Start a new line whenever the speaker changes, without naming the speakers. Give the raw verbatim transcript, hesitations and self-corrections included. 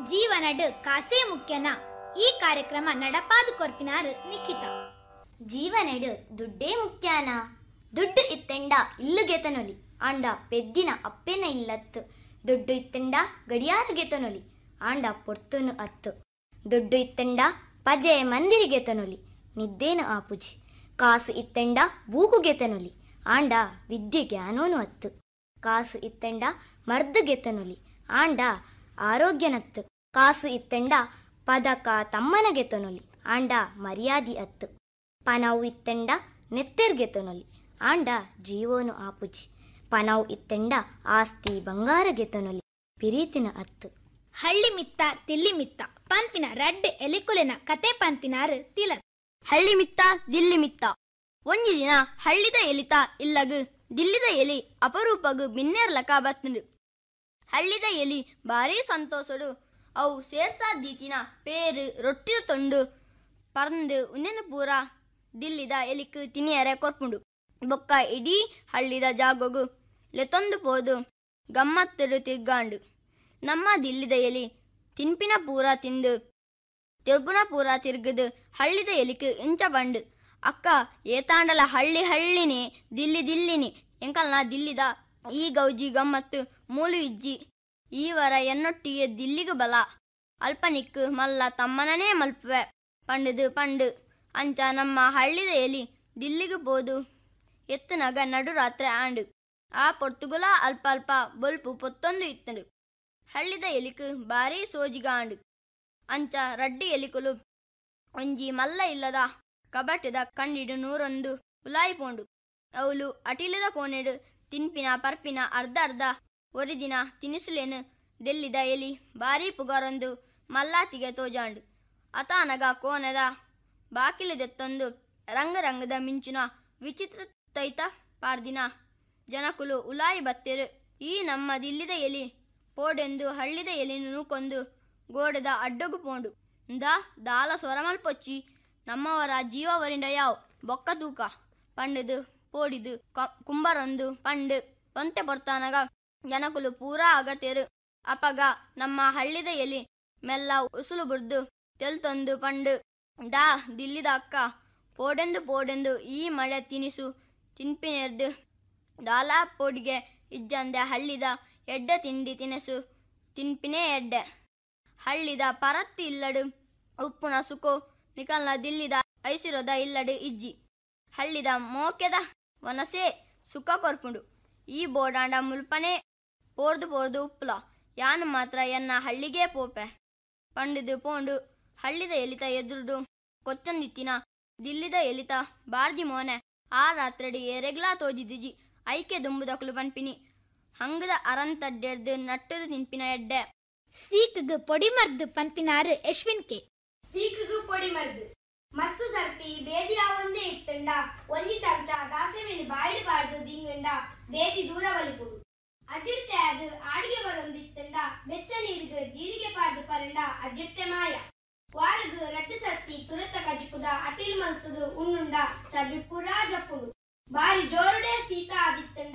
ಜೀವನಡು ಕಾಸೇ ಮುಖ್ಯನ ಈ ಕಾರ್ಯಕ್ರಮ ನಡಪಾದು ಕೊರ್ಪಿನಾರು ನಿಖಿತ.
ಜೀವನಡು ದುಡ್ಡೇ ಮುಖ್ಯಾನ. ದುಡ್ಡು ಇತ್ತೆಂಡ ಇಲ್ಲು ಗೆತನೊಲಿ ಆಂಡ ಪೆದ್ದಿನ ಅಪ್ಪೆನ ಇಲ್ಲತ್ತು. ದುಡ್ಡು ಇತ್ತೆಂಡ ಗಡಿಯಾರು ಗೆತನೊಲಿ ಆಂಡ ಪೊರ್ತುನು ಅತ್ತು. ದುಡ್ಡು ಇತ್ತೆಂಡ ಪಜೆ ಮಂದಿರಿ ಗೆತನೊಲಿ ನಿದ್ದೇನು ಆಪುಜಿ. ಕಾಸು ಇತ್ತೆಂಡ ಬೂಕು ಗೆತನೊಲಿ ಆಂಡ ವಿದ್ಯೆ ಜ್ಞಾನೋನು ಅತ್ತು. ಕಾಸು ಇತ್ತೆಂಡ ಮರ್ದು ಗೆತನೊಲಿ ಆಂಡ ಆರೋಗ್ಯನತ್ತು. ಕಾಸು ಇತ್ತೆಂಡ ಪದಕ ತಮ್ಮನ ಗೆತನೊಲಿ ಆಂಡ ಮರ್ಯಾದಿ ಅತ್ತು. ಪನವು ಇತ್ತೆಂಡ ನೆತ್ತೆರ್ಗೆತನೊಲಿ ಆಂಡ ಜೀವೋನು ಆಪುಜಿ. ಪನವು ಇತ್ತೆಂಡ ಆಸ್ತಿ ಬಂಗಾರ ಗೆತನೊಲಿ ಪಿರೀತಿನ ಅತ್ತು.
ಹಳ್ಳಿ ಮಿತ್ತ ತಿಲ್ಲಿ ಮಿತ್ತ ಪಂಪಿನ ರಡ್ಡ್ ಎಲಿಕುಲಿನ ಕತೆ ಪಂಪಿನಾರು ತಿಲಕ್.
ಹಳ್ಳಿ ಮಿತ್ತ ದಿಲ್ಲಿ ಮಿತ್ತ. ಒಂಜಿ ದಿನ ಹಳ್ಳಿದ ಎಲಿತ ಇಲ್ಲಗು ದಿಲ್ಲಿದ ಎಲಿ ಅಪರೂಪಗು ಬಿನ್ನೆರ್ಲಕ ಬತ್ತುಂಡು. ಹಳ್ಳಿದ ಎಲಿ ಭಾರಿ ಸಂತೋಷಡು. ಅವು ಸೇರ್ಸಾದೀತಿನ ಪೇರು ರೊಟ್ಟಿದ ತೊಂಡು ಪರಂದು ಉನ್ನೆನ ಪೂರ ದಿಲ್ಲಿದ ಎಲಿಕ್ ತಿನಿಯರೆ ಕೊರ್ಪುಂಡು. ಬೊಕ್ಕ ಇಡೀ ಹಳ್ಳಿದ ಜಾಗೊಗು ಲೆತೊಂದು ಪೋದು ಗಮ್ಮತ್ತಡು ತಿರ್ಗಾಂಡು. ನಮ್ಮ ದಿಲ್ಲಿದ ಎಲಿ ತಿನ್ಪಿನ ಪೂರ ತಿಂದು ತಿರ್ಗುನ ಪೂರ ತಿರ್ಗದು ಹಳ್ಳಿದ ಎಲಿಕ್ ಇಂಚ ಬಂಡು. ಅಕ್ಕ ಏತಾಂಡಲ ಹಳ್ಳಿ ಹಳ್ಳಿನೇ ದಿಲ್ಲಿ ದಿಲ್ಲಿನಿ ಎಂಕಲ್ನ ದಿಲ್ಲಿದ ಈ ಗೌಜಿ ಗಮ್ಮತ್ತು ಮೂಲು ಇಜ್ಜಿ. ಈವರ ಎನ್ನೊಟ್ಟಿಗೆ ದಿಲ್ಲಿಗು ಬಲ ಅಲ್ಪನಿಕ್ಕು ಮಲ್ಲ ತಮ್ಮನನೇ ಮಲ್ಪುವೆ ಪಂಡುದು ಪಂಡು ಅಂಚ ನಮ್ಮ ಹಳ್ಳಿದ ಎಲಿ ದಿಲ್ಲಿಗು ಪೋದು ಎತ್ತುನಗ ನಡುರಾತ್ರೆ ಆಂಡು. ಆ ಪೊರ್ತುಗುಲ ಅಲ್ಪ ಅಲ್ಪ ಬೊಲ್ಪು ಪೊತ್ತೊಂದು ಇತ್ತಂಡು. ಹಳ್ಳಿದ ಎಲಿಕು ಭಾರಿ ಸೋಜಿಗ ಆಂಡು. ಅಂಚ ರಡ್ಡಿ ಎಲಿಕುಲು ಒಂಜಿ ಮಲ್ಲ ಇಲ್ಲದ ಕಬಟದ ಕಂಡಿಡು ನೂರೊಂದು ಉಲಾಯಿ ಪೋಂಡು. ಅವಳು ಅಟಿಲದ ಕೋಣೆಡು ತಿನ್ಪಿನ ಪರ್ಪಿನ ಅರ್ಧ ಅರ್ಧ ಒರಿದಿನ ತಿನಿಸುಲೇನು ಡೆಲ್ಲಿದ ಎಲಿ ಭಾರಿ ಪುಗಾರೊಂದು ಮಲ್ಲಾತಿಗೆ ತೋಜಾಂಡು. ಅತಾನಗ ಕೋಣೆದ ಬಾಕಿಲದೆತ್ತೊಂದು ರಂಗ ರಂಗದ ಮಿಂಚಿನ ವಿಚಿತ್ರ ತೈತ ಪಾರ್ದಿನ ಜನಕುಲು ಉಲಾಯಿ ಬತ್ತೆರು. ಈ ನಮ್ಮ ದಿಲ್ಲಿದ ಎಲಿ ಪೋಡೆಂದು ಹಳ್ಳಿದ ಎಲಿನು ನೂಕೊಂದು ಗೋಡೆದ ಅಡ್ಡಗು ಪೋಂಡು. ದ ದಾಲ ಸ್ವರಮಲ್ಪೊಚ್ಚಿ ನಮ್ಮವರ ಜೀವವರಿಂಡ ಯಾವ್ ಬೊಕ್ಕ ತೂಕ ಪಂಡುದು ಪೋಡಿದು ಕುಂಬರೊಂದು ಪಂಡು ಒಂತೆ ಪೊರ್ತಾನಗ ಜನಕುಲು ಪೂರಾ ಅಗತೆರು. ಅಪಗ ನಮ್ಮ ಹಳ್ಳಿದ ಎಲಿ ಮೆಲ್ಲ ಉಸುಲು ಬುರ್ದು ತೆಲ್ತೊಂದು ಪಂಡು ದಾ ದಿಲ್ಲಿದ ಅಕ್ಕ ಪೋಡೆಂದು ಪೋಡೆಂದು ಈ ಮಳೆ ತಿನಿಸು ತಿನ್ಪಿನೆರ್ದು ದಾಲಾ ಪೋಡಿಗೆ ಇಜ್ಜಂದೆ ಹಳ್ಳಿದ ಎಡ್ಡೆ ತಿಂಡಿ ತಿನಿಸು ತಿನ್ಪಿನೇ ಎಡ್ಡೆ. ಹಳ್ಳಿದ ಪರತ್ತಿ ಇಲ್ಲಡು ಉಪ್ಪುನ ಸುಕೋ ಮಿಕಲ್ನ ದಿಲ್ಲಿದ ಐಸಿರೋದ ಇಲ್ಲಡು ಇಜ್ಜಿ. ಹಳ್ಳಿದ ಮೋಕೆದ ವನಸೇ ಸುಖ ಕೊರ್ಪುಂಡು. ಈ ಬೋಡಾಂಡ ಮುಲ್ಪನೆ ಪೋರ್ದು ಪೋರ್ದು ಉಪ್ಪುಲ ಯಾನು ಮಾತ್ರ ಎನ್ನ ಹಳ್ಳಿಗೇ ಪೋಪೆ ಪಂಡುದು ಪೋಂಡು. ಹಳ್ಳಿದ ಎಲಿತ ಎದುರುಡು ಕೊಚ್ಚೊಂದಿತ್ತಿನ ದಿಲ್ಲಿದ ಎಲಿತ ಬಾರ್ದಿ ಮೋನೆ ಆ ರಾತ್ರೆಡಿ ಎರೆಗ್ಲಾ ತೋಜಿದಿಜಿ ಐಕೆ ದುಂಬುದಕ್ಲು ಪನ್ಪಿನಿ ಹಂಗದ ಅರಂತಡ್ಡೆರ್ದು ನಟ್ಟದು ತಿನ್ಪಿನ ಎಡ್ಡೆ.
ಸೀಕ್ಗು ಪೊಡಿ ಮರ್ದು ಪನ್ಪಿನಾರು ಯಶ್ವಿನ್ ಕೆ.
ಸೀಕ್ಗು ಪೊಡಿ ಮರ್ದು ಮಸ್ಸು ಸರ್ತಿ ಬೇದಿ ಆವೊಂದೇ ಇತ್ತಂಡ ಒಂಜಿ ಚಮಚ ದಾಸೆಮೆನು ಬಾಯಿಡು ಬಾರ್ದು ದಿಂಗಂಡ ಬೇದಿ ದೂರ ಬಲಿಪುಡು. ಅಜಿಡ್ತೆ ಅದು ಆಡಿಗೆ ಬರೊಂದಿತ್ತಂಡ ಬೆಚ್ಚ ನೀರಿಗು ಜೀರಿಗೆ ಪಾರ್ದು ಪರಂಡ ಅಜಿಡ್ತೆ ಮಾಯ. ವಾರಗು ರಡ್ಡು ಸರ್ತಿ ತುರತ ಕಜಿಪುದ ಅಟಿಲ್ ಮಲ್ತದು ಉಣ್ಣುಂಡ ಚಬಿ ಪುರಾ ಜಪ್ಪುಡು. ಬಾರಿ ಜೋರುಡೆ ಸೀತ ಆದಿತ್ತಂಡ